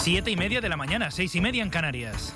7:30 de la mañana, 6:30 en Canarias.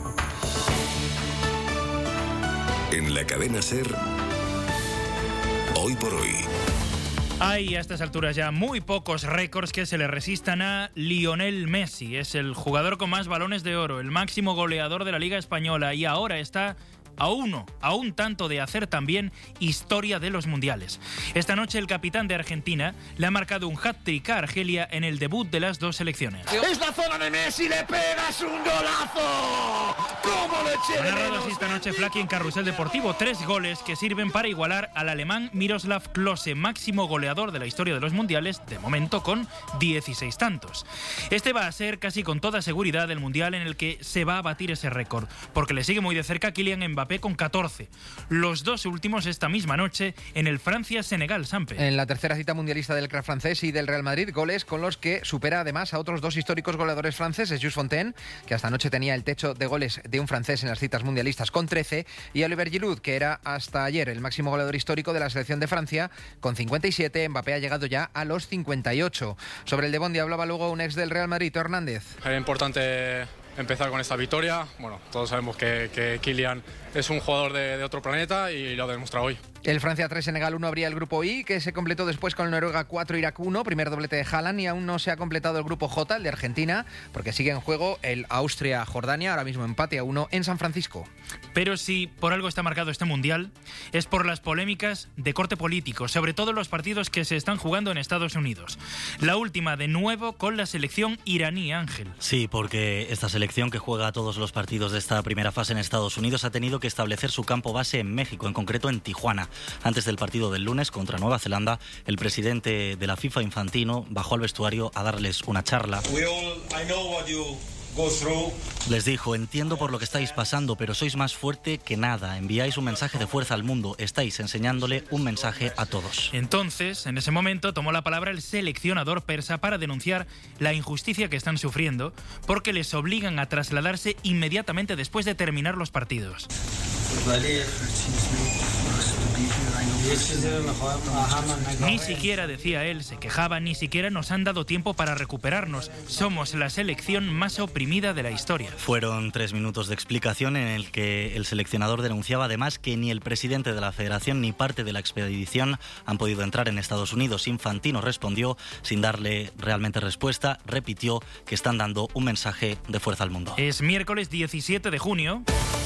En la cadena SER, Hoy por Hoy. Hay a estas alturas ya muy pocos récords que se le resistan a Lionel Messi. Es el jugador con más balones de oro, el máximo goleador de la Liga Española y ahora está a un tanto de hacer también historia de los mundiales. Esta noche el capitán de Argentina le ha marcado un hat-trick a Argelia en el debut de las dos selecciones. Es la zona de Messi, le pegas un golazo. ¿Cómo le eché? Ha narrado así esta noche Flaky en Carrusel Deportivo 3 goles que sirven para igualar al alemán Miroslav Klose, máximo goleador de la historia de los mundiales, de momento con 16 tantos. Este va a ser casi con toda seguridad el mundial en el que se va a batir ese récord, porque le sigue muy de cerca Kylian Mbappé con 14. Los dos últimos esta misma noche en el Francia-Senegal, Sampe. En la tercera cita mundialista del crack francés y del Real Madrid, goles con los que supera además a otros dos históricos goleadores franceses, Jules Fontaine, que hasta anoche tenía el techo de goles de un francés en las citas mundialistas con 13, y Olivier Giroud, que era hasta ayer el máximo goleador histórico de la selección de Francia, con 57. Mbappé ha llegado ya a los 58. Sobre el de Bondi hablaba luego un ex del Real Madrid, Teo Hernández. Es importante empezar con esta victoria. Bueno, todos sabemos que Kylian es un jugador de otro planeta y lo ha demostrado hoy. El Francia 3, Senegal 1 abría el grupo I, que se completó después con el Noruega 4, Irak 1, primer doblete de Haaland, y aún no se ha completado el grupo J, el de Argentina, porque sigue en juego el Austria-Jordania, ahora mismo empate a 1 en San Francisco. Pero si por algo está marcado este mundial, es por las polémicas de corte político, sobre todo los partidos que se están jugando en Estados Unidos. La última, de nuevo, con la selección iraní, Ángel. Sí, porque esta selección que juega todos los partidos de esta primera fase en Estados Unidos ha tenido que establecer su campo base en México, en concreto en Tijuana. Antes del partido del lunes contra Nueva Zelanda, el presidente de la FIFA, Infantino, bajó al vestuario a darles una charla. Les dijo: entiendo por lo que estáis pasando, pero sois más fuerte que nada. Enviáis un mensaje de fuerza al mundo. Estáis enseñándole un mensaje a todos. Entonces, en ese momento, tomó la palabra el seleccionador persa para denunciar la injusticia que están sufriendo, porque les obligan a trasladarse inmediatamente después de terminar los partidos. Ni siquiera, decía él, se quejaba, ni siquiera nos han dado tiempo para recuperarnos. Somos la selección más oprimida de la historia. Fueron 3 minutos de explicación en el que el seleccionador denunciaba además que ni el presidente de la federación ni parte de la expedición han podido entrar en Estados Unidos. Infantino respondió sin darle realmente respuesta, repitió que están dando un mensaje de fuerza al mundo. Es miércoles 17 de junio.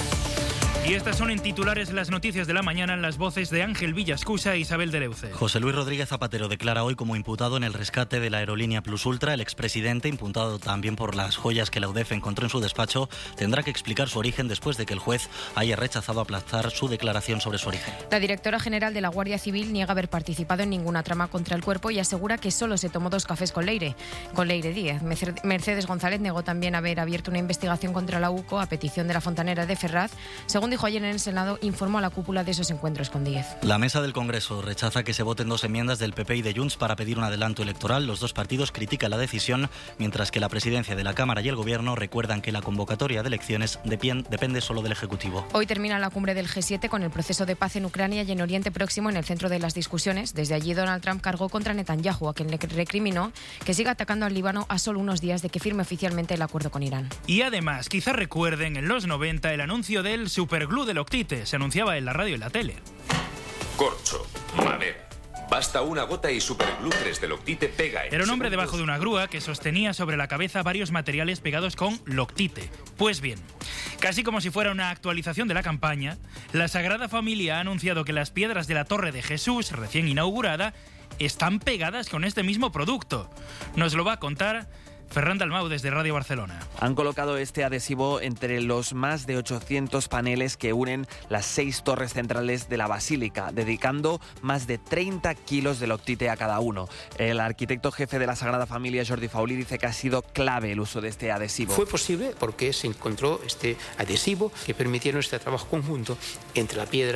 Y estas son en titulares las noticias de la mañana en las voces de Ángel Villascusa e Isabel de Leuce. José Luis Rodríguez Zapatero declara hoy como imputado en el rescate de la aerolínea Plus Ultra. El expresidente, imputado también por las joyas que la UDEF encontró en su despacho, tendrá que explicar su origen después de que el juez haya rechazado aplazar su declaración sobre su origen. La directora general de la Guardia Civil niega haber participado en ninguna trama contra el cuerpo y asegura que solo se tomó 2 cafés con Leire Díez. Mercedes González negó también haber abierto una investigación contra la UCO a petición de la fontanera de Ferraz. Según dijo ayer en el Senado, informó a la cúpula de esos encuentros con Díez. La mesa del Congreso rechaza que se voten 2 enmiendas del PP y de Junts para pedir un adelanto electoral. Los dos partidos critican la decisión, mientras que la presidencia de la Cámara y el Gobierno recuerdan que la convocatoria de elecciones depende solo del Ejecutivo. Hoy termina la cumbre del G7 con el proceso de paz en Ucrania y en Oriente Próximo en el centro de las discusiones. Desde allí, Donald Trump cargó contra Netanyahu, a quien le recriminó que siga atacando al Líbano a solo unos días de que firme oficialmente el acuerdo con Irán. Y además, quizás recuerden en los 90 el anuncio del superglue del Octite. Se anunciaba en la radio y la tele. Corcho, madera. Basta una gota y Superglue 3 de Loctite pega en Era un hombre segundos. debajo de una grúa que sostenía sobre la cabeza varios materiales pegados con Loctite. Pues bien, casi como si fuera una actualización de la campaña, la Sagrada Familia ha anunciado que las piedras de la Torre de Jesús, recién inaugurada, están pegadas con este mismo producto. Nos lo va a contar Ferran Dalmau desde Radio Barcelona. Han colocado este adhesivo entre los más de 800 paneles que unen las 6 torres centrales de la basílica, dedicando más de 30 kilos de Loctite a cada uno. El arquitecto jefe de la Sagrada Familia, Jordi Faulí, dice que ha sido clave el uso de este adhesivo. Fue posible porque se encontró este adhesivo que permitieron este trabajo conjunto entre la piedra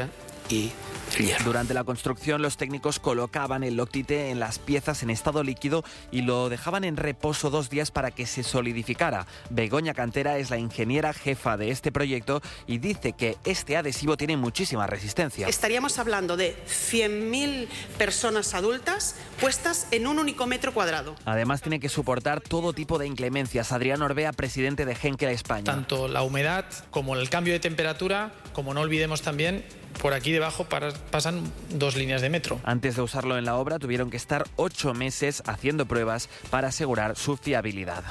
y el hierro. Durante la construcción, los técnicos colocaban el loctite en las piezas en estado líquido y lo dejaban en reposo 2 días para que se solidificara. Begoña Cantera es la ingeniera jefa de este proyecto y dice que este adhesivo tiene muchísima resistencia. Estaríamos hablando de 100.000 personas adultas puestas en un único metro cuadrado. Además, tiene que soportar todo tipo de inclemencias. Adrián Orbea, presidente de Henkel España. Tanto la humedad como el cambio de temperatura, como no olvidemos también, por aquí debajo pasan 2 líneas de metro. Antes de usarlo en la obra, tuvieron que estar 8 meses haciendo pruebas para asegurar su fiabilidad.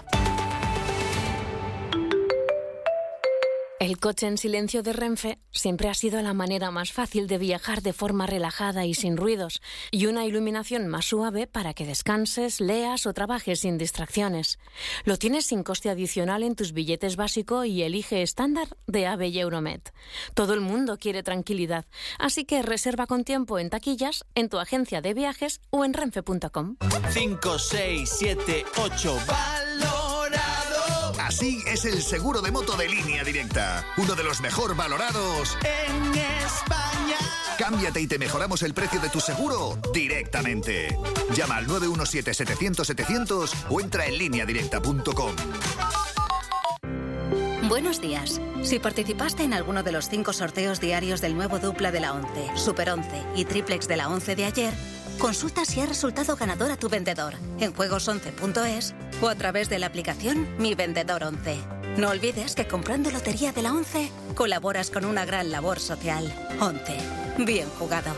El coche en silencio de Renfe siempre ha sido la manera más fácil de viajar de forma relajada y sin ruidos, y una iluminación más suave para que descanses, leas o trabajes sin distracciones. Lo tienes sin coste adicional en tus billetes básico y elige estándar de AVE y Euromet. Todo el mundo quiere tranquilidad, así que reserva con tiempo en taquillas, en tu agencia de viajes o en renfe.com. 5, 6, 7, 8, valorado. Así es el seguro de moto de Línea Directa, uno de los mejor valorados en España. Cámbiate y te mejoramos el precio de tu seguro directamente. Llama al 917-700-700 o entra en lineadirecta.com. Buenos días. Si participaste en alguno de los 5 sorteos diarios del nuevo dupla de la 11, Super 11 y triplex de la 11 de ayer, consulta si ha resultado ganador a tu vendedor en juegos11.es o a través de la aplicación Mi Vendedor 11. No olvides que comprando Lotería de la 11 colaboras con una gran labor social. 11. Bien jugado.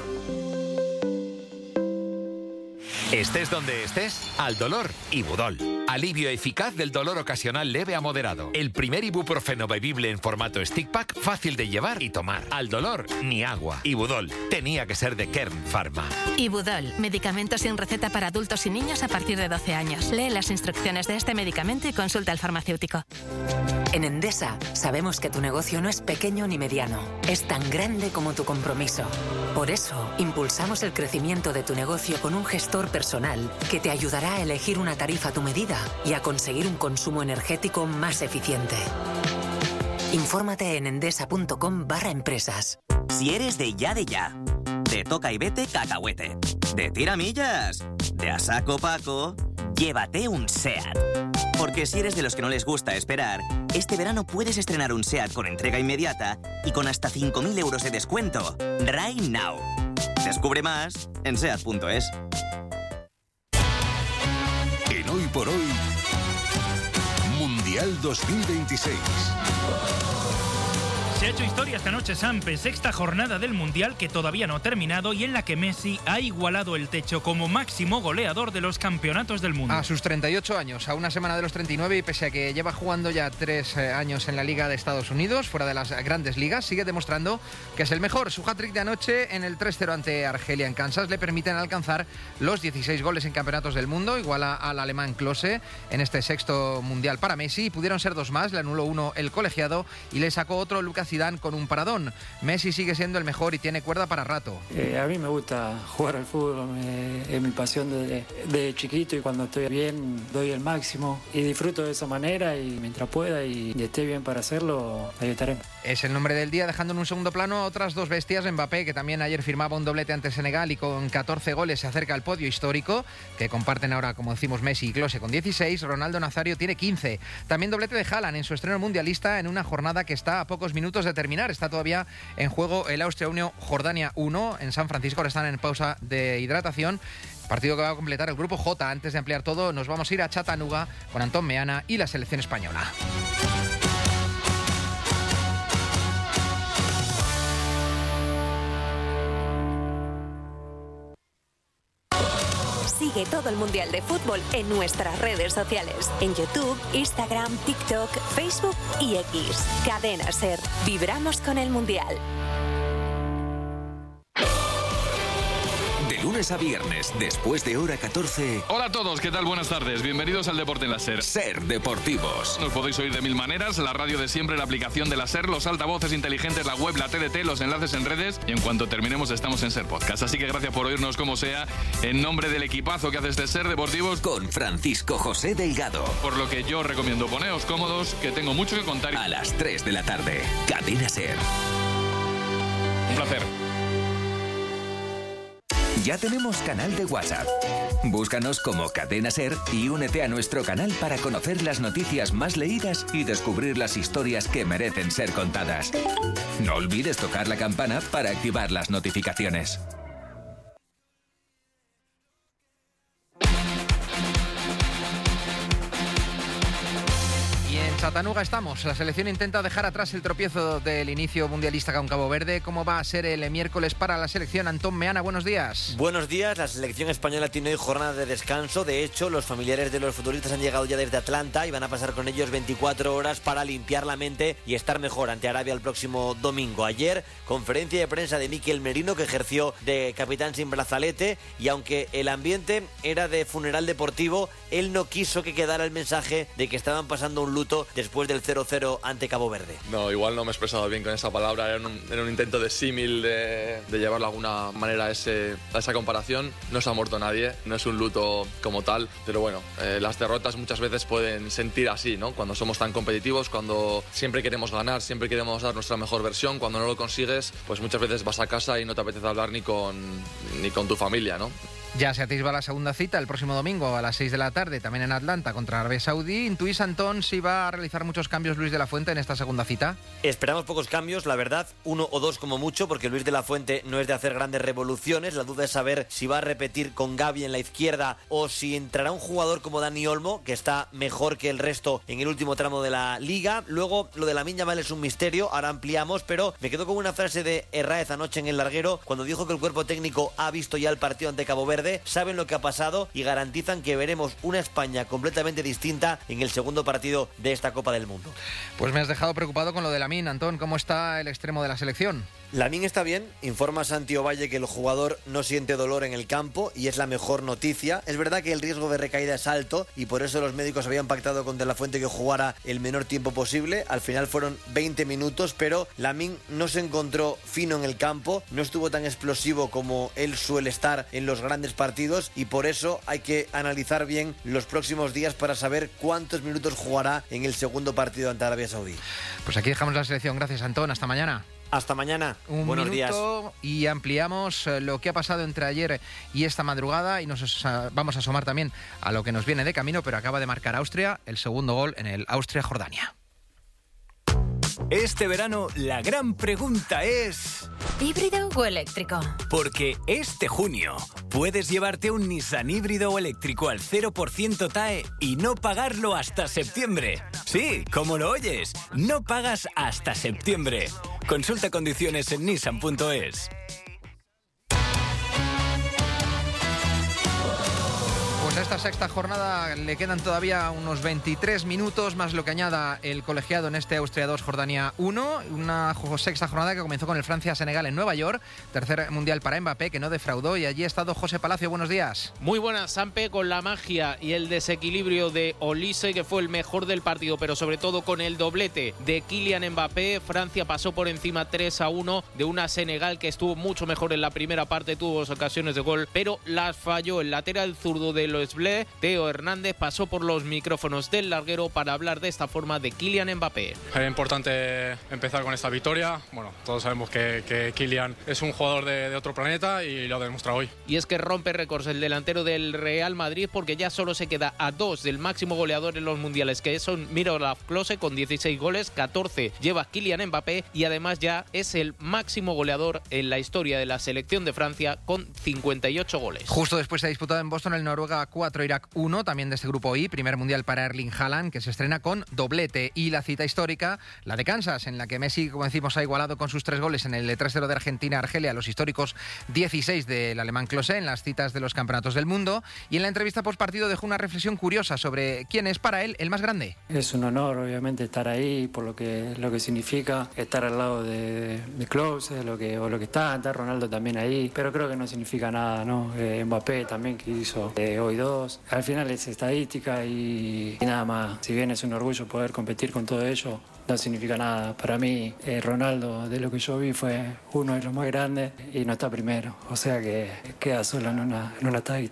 Estés donde estés, al dolor, Ibudol. Alivio eficaz del dolor ocasional leve a moderado. El primer ibuprofeno bebible en formato stick pack, fácil de llevar y tomar. Al dolor, ni agua. Ibudol. Tenía que ser de Kern Pharma. Ibudol. Medicamento sin receta para adultos y niños a partir de 12 años. Lee las instrucciones de este medicamento y consulta al farmacéutico. En Endesa sabemos que tu negocio no es pequeño ni mediano. Es tan grande como tu compromiso. Por eso, impulsamos el crecimiento de tu negocio con un gestor personal que te ayudará a elegir una tarifa a tu medida y a conseguir un consumo energético más eficiente. Infórmate en endesa.com/empresas. Si eres de ya, de toca y vete cacahuete, de tiramillas, de a saco paco, llévate un SEAT. Porque si eres de los que no les gusta esperar, este verano puedes estrenar un SEAT con entrega inmediata y con hasta 5.000 euros de descuento. Right now. Descubre más en SEAT.es. En Hoy por Hoy, Mundial 2026. Se ha hecho historia esta noche, Sampe, 6ª jornada del Mundial que todavía no ha terminado y en la que Messi ha igualado el techo como máximo goleador de los campeonatos del mundo. A sus 38 años, a una semana de los 39 y pese a que lleva jugando ya 3 años en la Liga de Estados Unidos, fuera de las grandes ligas, sigue demostrando que es el mejor. Su hat-trick de anoche en el 3-0 ante Argelia en Kansas le permiten alcanzar los 16 goles en campeonatos del mundo, iguala al alemán Klose en este 6º Mundial para Messi. Pudieron ser 2 más, le anuló uno el colegiado y le sacó otro Lucas Zidane con un paradón. Messi sigue siendo el mejor y tiene cuerda para rato. A mí me gusta jugar al fútbol, es mi pasión desde chiquito y cuando estoy bien doy el máximo y disfruto de esa manera y mientras pueda y esté bien para hacerlo, ahí estaremos. Es el nombre del día, dejando en un segundo plano a otras 2 bestias. Mbappé, que también ayer firmaba un doblete ante Senegal y con 14 goles se acerca al podio histórico, que comparten ahora, como decimos, Messi y Klose con 16. Ronaldo Nazario tiene 15. También doblete de Haaland en su estreno mundialista en una jornada que está a pocos minutos de terminar. Está todavía en juego el Austria 1, Jordania 1 en San Francisco. Ahora están en pausa de hidratación. Partido que va a completar el grupo J. Antes de ampliar todo, nos vamos a ir a Chattanooga con Antón Meana y la selección española. Sigue todo el Mundial de Fútbol en nuestras redes sociales. En YouTube, Instagram, TikTok, Facebook y X. Cadena SER. Vibramos con el Mundial. De lunes a viernes, después de hora 14. Hola a todos, ¿qué tal? Buenas tardes. Bienvenidos al Deporte en la SER. SER Deportivos. Nos podéis oír de 1000 maneras, la radio de siempre, la aplicación de la SER, los altavoces inteligentes, la web, la TDT, los enlaces en redes y en cuanto terminemos estamos en SER Podcast. Así que gracias por oírnos como sea, en nombre del equipazo que hace este SER Deportivos. Con Francisco José Delgado. Por lo que yo os recomiendo poneos cómodos, que tengo mucho que contar. A las 3 de la tarde, Cadena SER. Un placer. Ya tenemos canal de WhatsApp. Búscanos como Cadena Ser y únete a nuestro canal para conocer las noticias más leídas y descubrir las historias que merecen ser contadas. No olvides tocar la campana para activar las notificaciones. Chattanooga estamos. La selección intenta dejar atrás el tropiezo del inicio mundialista con Cabo Verde. ¿Cómo va a ser el miércoles para la selección? Antón Meana, buenos días. Buenos días. La selección española tiene hoy jornada de descanso. De hecho, los familiares de los futbolistas han llegado ya desde Atlanta y van a pasar con ellos 24 horas para limpiar la mente y estar mejor ante Arabia el próximo domingo. Ayer, conferencia de prensa de Mikel Merino, que ejerció de capitán sin brazalete, y aunque el ambiente era de funeral deportivo, él no quiso que quedara el mensaje de que estaban pasando un luto después del 0-0 ante Cabo Verde. No, igual no me he expresado bien con esa palabra, era un intento de símil, de llevarlo de alguna manera a esa comparación. No se ha muerto nadie, no es un luto como tal, pero bueno, las derrotas muchas veces pueden sentir así, ¿no? Cuando somos tan competitivos, cuando siempre queremos ganar, siempre queremos dar nuestra mejor versión, cuando no lo consigues, pues muchas veces vas a casa y no te apetece hablar ni con tu familia, ¿no? Ya se atisba la segunda cita el próximo domingo a las 6 de la tarde, también en Atlanta contra Arabia Saudí. ¿Intuís, Antón, si va a realizar muchos cambios Luis de la Fuente en esta segunda cita? Esperamos pocos cambios, la verdad, 1 o 2 como mucho, porque Luis de la Fuente no es de hacer grandes revoluciones. La duda es saber si va a repetir con Gavi en la izquierda o si entrará un jugador como Dani Olmo, que está mejor que el resto en el último tramo de la Liga. Luego, lo de Lamine Yamal es un misterio, ahora ampliamos, pero me quedo con una frase de Herráez anoche en el larguero, cuando dijo que el cuerpo técnico ha visto ya el partido ante Cabo Verde, saben lo que ha pasado y garantizan que veremos una España completamente distinta en el segundo partido de esta Copa del Mundo. Pues me has dejado preocupado con lo de Lamine, Antón. ¿Cómo está el extremo de la selección? Lamine está bien, informa Santi Ovalle que el jugador no siente dolor en el campo y es la mejor noticia. Es verdad que el riesgo de recaída es alto y por eso los médicos habían pactado con De la Fuente que jugara el menor tiempo posible. Al final fueron 20 minutos, pero Lamine no se encontró fino en el campo, no estuvo tan explosivo como él suele estar en los grandes partidos y por eso hay que analizar bien los próximos días para saber cuántos minutos jugará en el segundo partido ante Arabia Saudí. Pues aquí dejamos la selección. Gracias, Antón. Hasta mañana. Hasta mañana. Buenos días. Y ampliamos lo que ha pasado entre ayer y esta madrugada y nos vamos a asomar también a lo que nos viene de camino, pero acaba de marcar Austria el segundo gol en el Austria-Jordania. Este verano la gran pregunta es... ¿híbrido o eléctrico? Porque este junio puedes llevarte un Nissan híbrido o eléctrico al 0% TAE y no pagarlo hasta septiembre. Sí, como lo oyes, no pagas hasta septiembre. Consulta condiciones en nissan.es. Pues a esta sexta jornada le quedan todavía unos 23 minutos, más lo que añada el colegiado en este Austria 2, Jordania 1. Una sexta jornada que comenzó con el Francia-Senegal en Nueva York. Tercer mundial para Mbappé, que no defraudó. Y allí ha estado José Palacio. Buenos días. Muy buenas, Sampe, con la magia y el desequilibrio de Olise, que fue el mejor del partido, pero sobre todo con el doblete de Kylian Mbappé. Francia pasó por encima 3-1 de una Senegal que estuvo mucho mejor en la primera parte, tuvo ocasiones de gol, pero las falló. El lateral zurdo de los Blé, Teo Hernández, pasó por los micrófonos del larguero para hablar de esta forma de Kylian Mbappé. Era importante empezar con esta victoria. Bueno, todos sabemos que Kylian es un jugador de otro planeta y lo ha demostrado hoy. Y es que rompe récords el delantero del Real Madrid, porque ya solo se queda a 2 del máximo goleador en los mundiales, que son Miroslav Klose con 16 goles, 14 lleva Kylian Mbappé y además ya es el máximo goleador en la historia de la selección de Francia con 58 goles. Justo después se ha disputado en Boston el Noruega 4, Irak 1, también de este grupo I, primer mundial para Erling Haaland, que se estrena con doblete. Y la cita histórica, la de Kansas, en la que Messi, como decimos, ha igualado con sus 3 goles en el 3-0 de Argentina-Argelia los históricos 16 del alemán Klose en las citas de los campeonatos del mundo. Y en la entrevista postpartido dejó una reflexión curiosa sobre quién es para él el más grande. Es un honor, obviamente, estar ahí por lo que significa estar al lado de Klose, lo que está Ronaldo también ahí, pero creo que no significa nada, ¿no? Mbappé también, que hizo hoy 2. Al final es estadística y nada más. Si bien es un orgullo poder competir con todo ello, no significa nada. Para mí, Ronaldo, de lo que yo vi, fue uno de los más grandes y no está primero. O sea que queda solo en una estadística.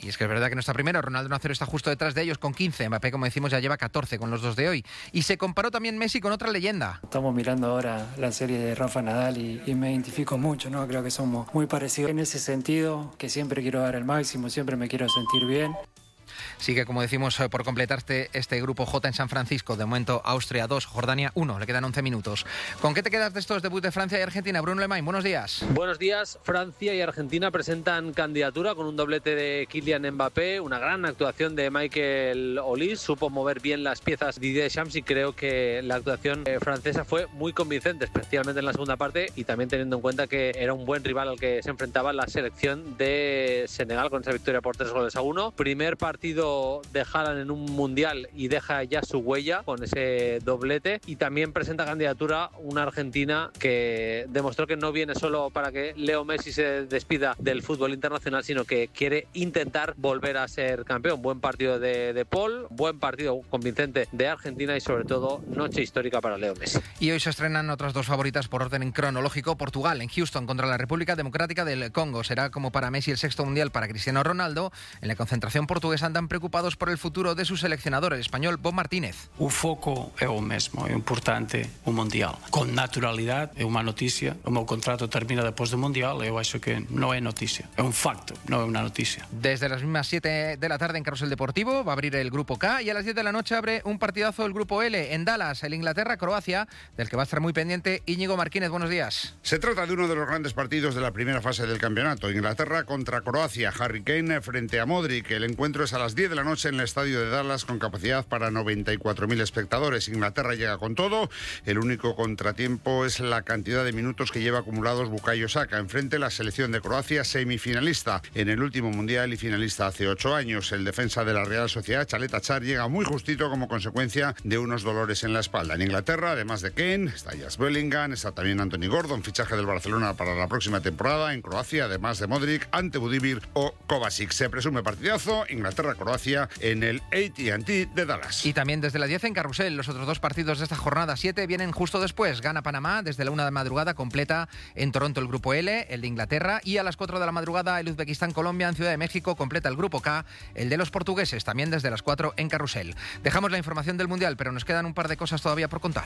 Y es que es verdad que no está primero, Ronaldo Nazario está justo detrás de ellos con 15, Mbappé, como decimos, ya lleva 14 con los 2 de hoy. Y se comparó también Messi con otra leyenda. Estamos mirando ahora la serie de Rafa Nadal y me identifico mucho, ¿no? Creo que somos muy parecidos en ese sentido, que siempre quiero dar el máximo, siempre me quiero sentir bien. Sigue, como decimos, por completarte este grupo J en San Francisco. De momento, Austria 2, Jordania 1. Le quedan 11 minutos. ¿Con qué te quedas de estos debuts de Francia y Argentina? Bruno Lemain, buenos días. Buenos días. Francia y Argentina presentan candidatura con un doblete de Kylian Mbappé, una gran actuación de Michael Olise. Supo mover bien las piezas Didier Deschamps y creo que la actuación francesa fue muy convincente, especialmente en la segunda parte y también teniendo en cuenta que era un buen rival al que se enfrentaba la selección de Senegal con esa victoria por 3-1. Primer partido de Haaland en un mundial y deja ya su huella con ese doblete, y también presenta candidatura una Argentina que demostró que no viene solo para que Leo Messi se despida del fútbol internacional, sino que quiere intentar volver a ser campeón. Buen partido de Paul, buen partido convincente de Argentina y sobre todo noche histórica para Leo Messi. Y hoy se estrenan otras dos favoritas por orden cronológico. Portugal en Houston contra la República Democrática del Congo. Será como para Messi el sexto mundial para Cristiano Ronaldo. En la concentración portuguesa andan preocupados por el futuro de su seleccionador, el español Bob Martínez. O foco é o mesmo, é importante o Mundial. Con naturalidade é unha noticia, o meu contrato termina depois do Mundial, eu acho que non é noticia, é un facto, non é unha noticia. Desde las mismas 7 de la tarde en Carrusel Deportivo va a abrir el Grupo K y a las 10 de la noche abre un partidazo el Grupo L en Dallas, el Inglaterra-Croacia, del que va a estar muy pendiente Íñigo Marquínez. Buenos días. Se trata de uno de los grandes partidos de la primera fase del campeonato. Inglaterra contra Croacia, Harry Kane frente a Modric. El encuentro es a las 10 de la noche en el estadio de Dallas con capacidad para 94.000 espectadores. Inglaterra llega con todo. El único contratiempo es la cantidad de minutos que lleva acumulados Bukayo Saka. Enfrente la selección de Croacia, semifinalista en el último mundial y finalista hace 8 años. El defensa de la Real Sociedad, Chalet Achar, llega muy justito como consecuencia de unos dolores en la espalda. En Inglaterra, además de Kane, está Jude Bellingham, está también Anthony Gordon, fichaje del Barcelona para la próxima temporada. En Croacia, además de Modric, Ante Budimir o Kovacic. Se presume partidazo, Inglaterra-Croacia en el AT&T de Dallas. Y también desde las 10 en Carrusel, los otros dos partidos de esta jornada 7 vienen justo después. Gana Panamá desde la 1 de madrugada, completa en Toronto el Grupo L, el de Inglaterra, y a las 4 de la madrugada el Uzbekistán-Colombia en Ciudad de México, completa el Grupo K, el de los portugueses, también desde las 4 en Carrusel. Dejamos la información del Mundial, pero nos quedan un par de cosas todavía por contar.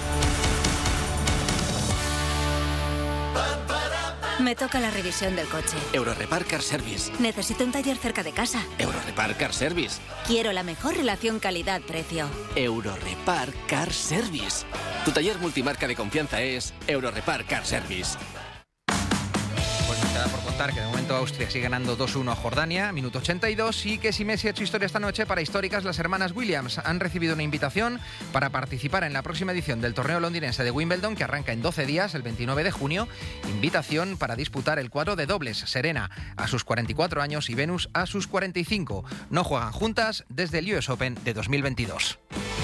Me toca la revisión del coche. Eurorepar Car Service. Necesito un taller cerca de casa. Eurorepar Car Service. Quiero la mejor relación calidad-precio. Eurorepar Car Service. Tu taller multimarca de confianza es Eurorepar Car Service. Pues nos queda por contar que de momento Austria sigue ganando 2-1 a Jordania, minuto 82, y que si Messi ha hecho historia esta noche, para históricas las hermanas Williams han recibido una invitación para participar en la próxima edición del torneo londinense de Wimbledon, que arranca en 12 días, el 29 de junio. Invitación para disputar el cuadro de dobles, Serena a sus 44 años y Venus a sus 45. No juegan juntas desde el US Open de 2022.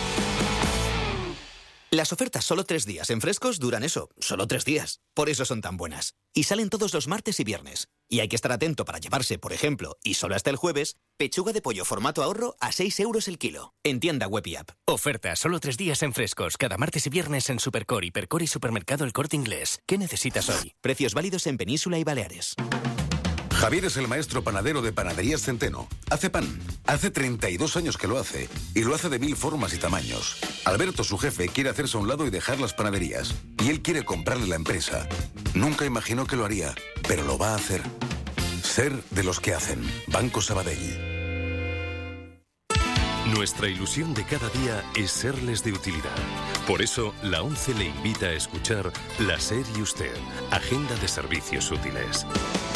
Las ofertas solo 3 días en Frescos duran eso, solo 3 días. Por eso son tan buenas. Y salen todos los martes y viernes. Y hay que estar atento para llevarse, por ejemplo, y solo hasta el jueves, pechuga de pollo formato ahorro a 6 euros el kilo. En tienda web y app. Oferta solo 3 días en Frescos. Cada martes y viernes en Supercore, Hipercore y Supermercado El Corte Inglés. ¿Qué necesitas hoy? Precios válidos en Península y Baleares. Javier es el maestro panadero de Panaderías Centeno. Hace pan. Hace 32 años que lo hace. Y lo hace de 1000 formas y tamaños. Alberto, su jefe, quiere hacerse a un lado y dejar las panaderías. Y él quiere comprarle la empresa. Nunca imaginó que lo haría, pero lo va a hacer. Ser de los que hacen. Banco Sabadell. Nuestra ilusión de cada día es serles de utilidad. Por eso, la ONCE le invita a escuchar La SER y Usted, Agenda de Servicios Útiles.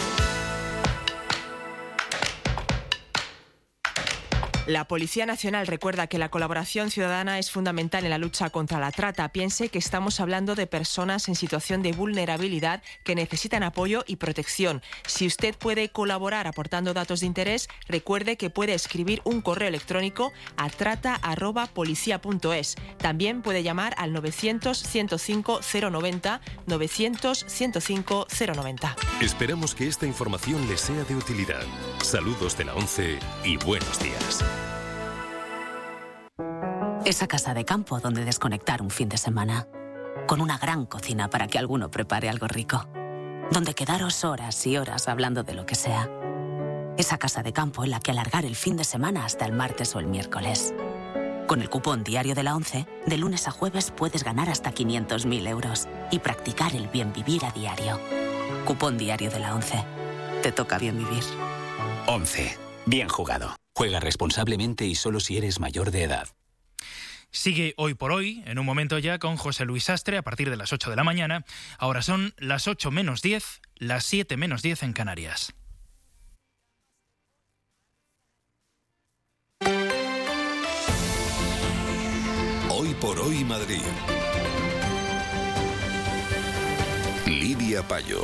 La Policía Nacional recuerda que la colaboración ciudadana es fundamental en la lucha contra la trata. Piense que estamos hablando de personas en situación de vulnerabilidad que necesitan apoyo y protección. Si usted puede colaborar aportando datos de interés, recuerde que puede escribir un correo electrónico a trata@policia.es. También puede llamar al 900-105-090, 900-105-090. Esperamos que esta información les sea de utilidad. Saludos de la ONCE y buenos días. Esa casa de campo donde desconectar un fin de semana. Con una gran cocina para que alguno prepare algo rico. Donde quedaros horas y horas hablando de lo que sea. Esa casa de campo en la que alargar el fin de semana hasta el martes o el miércoles. Con el cupón diario de la ONCE, de lunes a jueves puedes ganar hasta 500.000 euros y practicar el bien vivir a diario. Cupón diario de la ONCE. Te toca bien vivir. 11. Bien jugado. Juega responsablemente y solo si eres mayor de edad. Sigue Hoy por Hoy, en un momento ya, con José Luis Sastre a partir de las 8 de la mañana. Ahora son las 8 menos 10, las 7 menos 10 en Canarias. Hoy por Hoy Madrid. Lidia Payo.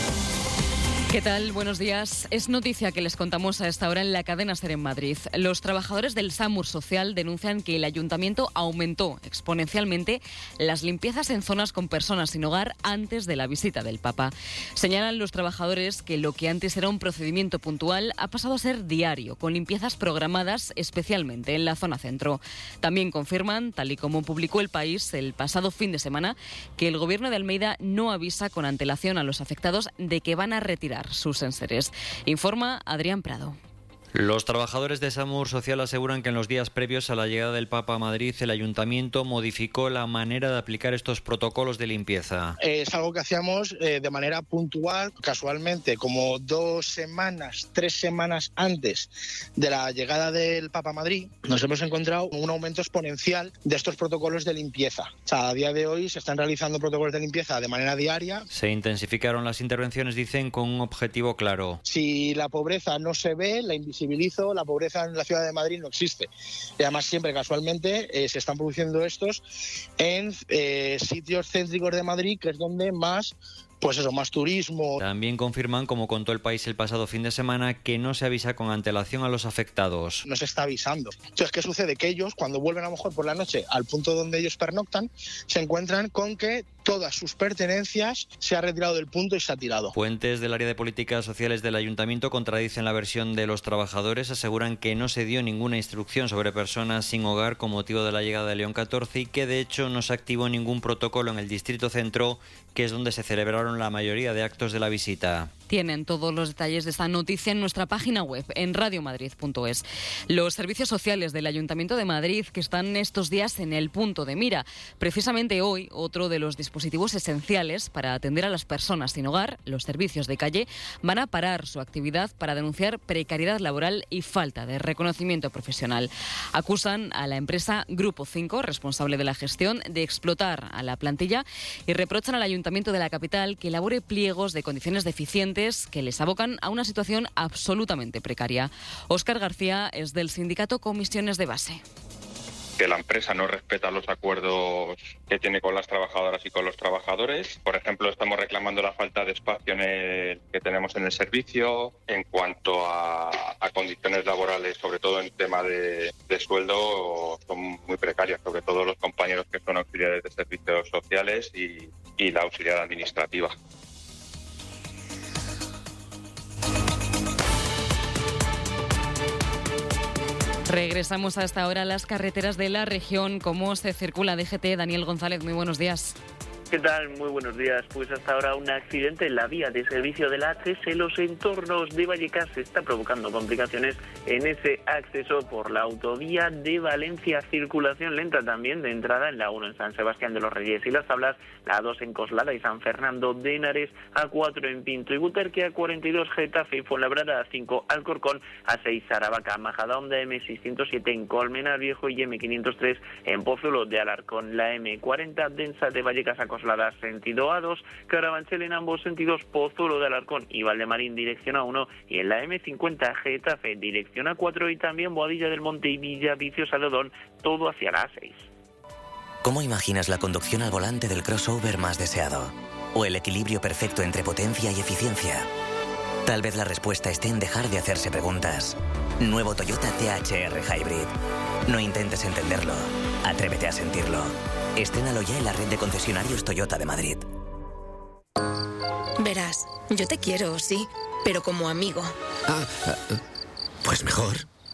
¿Qué tal? Buenos días. Es noticia que les contamos a esta hora en la cadena SER en Madrid. Los trabajadores del SAMUR Social denuncian que el ayuntamiento aumentó exponencialmente las limpiezas en zonas con personas sin hogar antes de la visita del Papa. Señalan los trabajadores que lo que antes era un procedimiento puntual ha pasado a ser diario, con limpiezas programadas especialmente en la zona centro. También confirman, tal y como publicó El País el pasado fin de semana, que el gobierno de Almeida no avisa con antelación a los afectados de que van a retirar sus enseres. Informa Adrián Prado. Los trabajadores de SAMUR Social aseguran que en los días previos a la llegada del Papa a Madrid, el ayuntamiento modificó la manera de aplicar estos protocolos de limpieza. Es algo que hacíamos de manera puntual, casualmente, como 2 semanas, 3 semanas antes de la llegada del Papa a Madrid, nos hemos encontrado un aumento exponencial de estos protocolos de limpieza. O sea, a día de hoy se están realizando protocolos de limpieza de manera diaria. Se intensificaron las intervenciones, dicen, con un objetivo claro. Si la pobreza no se ve, la invisibilizo, la pobreza en la ciudad de Madrid no existe. Y además siempre casualmente se están produciendo estos en sitios céntricos de Madrid, que es donde más más turismo. También confirman, como contó El País el pasado fin de semana, que no se avisa con antelación a los afectados. No se está avisando. Entonces, ¿qué sucede? Que ellos, cuando vuelven a lo mejor por la noche al punto donde ellos pernoctan, se encuentran con que todas sus pertenencias se ha retirado del punto y se ha tirado. Fuentes del área de políticas sociales del ayuntamiento contradicen la versión de los trabajadores, aseguran que no se dio ninguna instrucción sobre personas sin hogar con motivo de la llegada de León XIV y que de hecho no se activó ningún protocolo en el distrito centro, que es donde se celebraron la mayoría de actos de la visita. Tienen todos los detalles de esta noticia en nuestra página web, en radiomadrid.es. Los servicios sociales del Ayuntamiento de Madrid, que están estos días en el punto de mira. Precisamente hoy, otro de los dispositivos esenciales para atender a las personas sin hogar, los servicios de calle, van a parar su actividad para denunciar precariedad laboral y falta de reconocimiento profesional. Acusan a la empresa Grupo 5, responsable de la gestión, de explotar a la plantilla y reprochan al Ayuntamiento de la capital que elabore pliegos de condiciones deficientes que les abocan a una situación absolutamente precaria. Óscar García es del sindicato Comisiones de Base. Que la empresa no respeta los acuerdos que tiene con las trabajadoras y con los trabajadores. Por ejemplo, estamos reclamando la falta de espacio que tenemos en el servicio. En cuanto a condiciones laborales, sobre todo en tema de sueldo, son muy precarias, sobre todo los compañeros que son auxiliares de servicios sociales y la auxiliar administrativa. Regresamos hasta ahora a las carreteras de la región. ¿Cómo se circula DGT? Daniel González, muy buenos días. ¿Qué tal? Muy buenos días. Pues hasta ahora un accidente en la vía de servicio de la A3 en los entornos de Vallecas está provocando complicaciones en ese acceso por la autovía de Valencia. Circulación lenta también de entrada en la 1 en San Sebastián de los Reyes y Las Tablas, la A2 en Coslada y San Fernando de Henares, A4 en Pinto y Butarque, A42 Getafe y Fuenlabrada, A5 Alcorcón, A6 Aravaca, Majadahonda, M607 en Colmenar Viejo y M503 en Pozuelo de Alarcón, la M40 densa de Vallecas a Coslada sentido A2, Carabanchel en ambos sentidos, Pozuelo de Alarcón y Valdemarín dirección A1 y en la M50 Getafe dirección A4 y también Boadilla del Monte y Villaviciosa de Odón, todo hacia la A6. ¿Cómo imaginas la conducción al volante del crossover más deseado? ¿O el equilibrio perfecto entre potencia y eficiencia? Tal vez la respuesta esté en dejar de hacerse preguntas. Nuevo Toyota CHR Hybrid. No intentes entenderlo, atrévete a sentirlo. Estrénalo ya en la red de concesionarios Toyota de Madrid. Verás, yo te quiero, sí, pero como amigo. Pues mejor.